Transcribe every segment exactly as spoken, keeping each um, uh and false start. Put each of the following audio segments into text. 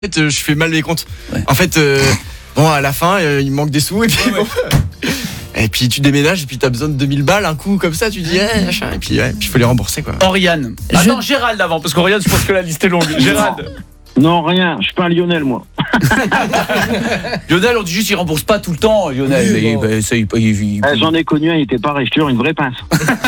En fait, euh, je fais mal les comptes. Ouais. En fait, euh, bon, à la fin, euh, il manque des sous et puis Ouais, bon. Et puis tu déménages et puis t'as besoin de deux mille balles un coup comme ça, tu dis eh, machin, et puis ouais, puis il faut les rembourser quoi. Oriane. Je- Attends, Gérald avant, parce qu'Oriane, je pense que la liste est longue. Gérald. Non, rien, je suis pas un Lionel, moi. Lionel, on dit juste qu'il rembourse pas tout le temps, Lionel. Oui, Mais, bon. bah, ça, il- il- il- Eh, J'en ai connu un, il était pareil, je te jure, une vraie pince.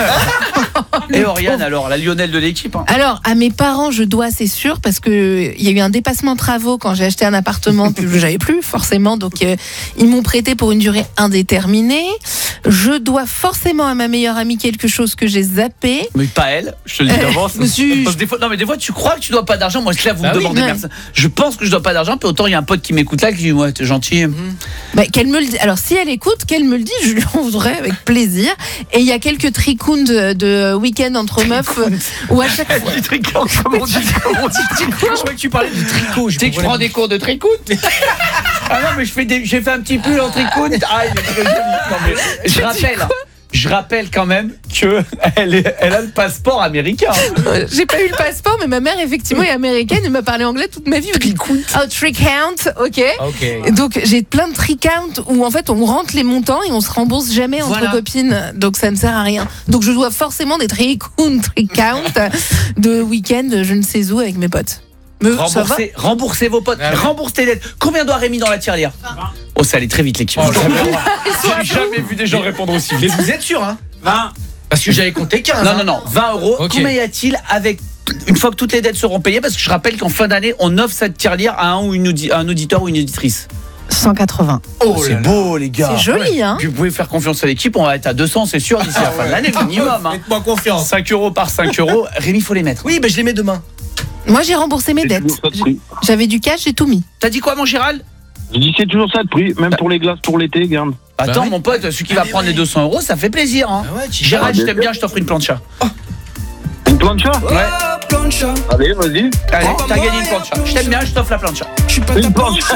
Et Oriane, alors, la Lionel de l'équipe. Hein. Alors, à mes parents, je dois, c'est sûr, parce que il y a eu un dépassement de travaux quand j'ai acheté un appartement que j'avais plus forcément, donc euh, ils m'ont prêté pour une durée indéterminée. Je dois forcément à ma meilleure amie quelque chose que j'ai zappé. Mais pas elle, je te le dis d'avance. Monsieur, Parce que des fois, non, mais des fois, tu crois que tu dois pas d'argent. Moi, là, vous Bah me oui, demandez ouais. personne. Je pense que je dois pas d'argent, puis autant il y a un pote qui m'écoute là qui dit ouais, t'es gentil. bah, qu'elle me le dit. Alors, si elle écoute, qu'elle me le dit, je lui en voudrais avec plaisir. Et il y a quelques tricounes de, de week-end entre meufs euh, où à chaque fois. Du tricot, comment on dit comment on dit Je croyais que tu parlais du tricot. Tu sais que je prends des cours de tricot. Ah non, mais je fais des, j'ai fait un petit pull en tricot. Ah, il est très joli. Non, mais je rappelle, je rappelle quand même que elle, est, elle a le passeport américain. J'ai pas eu le passeport, mais ma mère, effectivement, est américaine. Elle m'a parlé anglais toute ma vie. Oh, trick count, ok. Ok. Donc, j'ai plein de trick count où, en fait, on rentre les montants et on se rembourse jamais entre Voilà. copines. Donc, ça ne sert à rien. Donc, je dois forcément des trick count, trick count de week-end, je ne sais où, avec mes potes. Mais ça va. Remboursez, remboursez vos potes, Ah ouais. remboursez tes dettes. Combien doit Rémi dans la tirelire? Oh, ça allait très vite l'équipe. Oh, jamais. J'ai jamais vu des gens répondre aussi Mais vite. vous êtes sûr, hein vingt. Parce que j'avais compté quinze. Non, hein. non, non, vingt euros. Ok. Combien y a-t-il avec une fois que toutes les dettes seront payées? Parce que je rappelle qu'en fin d'année, on offre cette tirelire à un ou une audi- à un auditeur ou une auditrice. cent quatre-vingts. Oh, c'est beau, les gars. C'est joli, hein. Puis vous pouvez faire confiance à l'équipe, on va être à deux cents, c'est sûr, d'ici la fin de l'année, minimum. Hein. Faites-moi confiance. cinq euros par cinq euros. Rémi, faut les mettre. Oui, mais je les mets demain. Moi, j'ai remboursé mes C'est dettes. toujours ça de prix. J'avais du cash, j'ai tout mis. T'as dit quoi, mon Gérald? Je dis c'est toujours ça de prix, même pour les glaces pour l'été, garde. Attends, oui. mon pote, celui qui va Ah, mais prendre ouais. les deux cents euros, ça fait plaisir. Hein. Ah ouais, tu Gérald, Ah, je t'aime bien, je t'offre une plancha. Une plancha? Ouais. Allez, vas-y. Allez, t'as gagné une plancha. Je t'aime bien, je t'offre la plancha. Une plancha.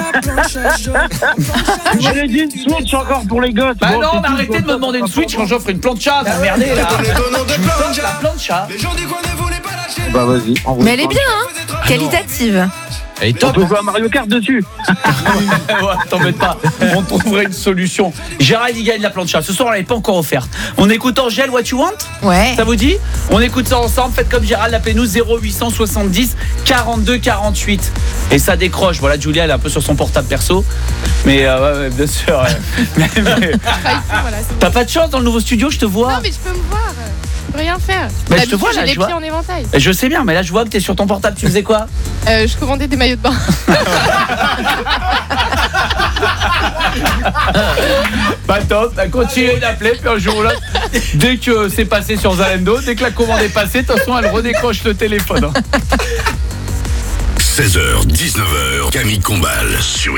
J'allais dire une Switch encore pour les gosses. Bah Bon, non, c'est mais tout, arrêtez quoi. de me demander une Switch quand j'offre une plancha. Vous merdez là. Je t'offre la plancha. Bah vas-y. envoie Mais elle est une bien, hein. Qualitative. Elle est plancha. On top. peut jouer à Mario Kart dessus. Ouais, t'embête pas, on trouverait une solution. Gérald, il gagne la plancha. Ce soir, on l'avait pas encore offerte. On écoute Angèle, What You Want? Ouais. Ça vous dit? On écoute ça ensemble. Faites comme Gérald, appelez-nous zéro huit cent soixante-dix quarante-deux quarante-huit. Et ça décroche. Voilà, Julia, elle est un peu sur son portable perso. Mais euh, ouais, ouais, bien sûr. Ouais. Mais, mais, Voilà, c'est t'as pas de chance dans le nouveau studio, je te vois. Non mais tu peux me voir, je peux rien faire. Bah, je te D'habitude, vois, là, j'ai les je vois. pieds en éventail. Je sais bien, mais là, je vois que t'es sur ton portable. Tu faisais quoi? Euh, je commandais des maillots de bain. Pas top, bah, continuez d'appeler, puis un jour ou l'autre, dès que c'est passé sur Zalendo, dès que la commande est passée, de toute façon, elle redécroche le téléphone. seize heures dix-neuf heures, Camille Combal sur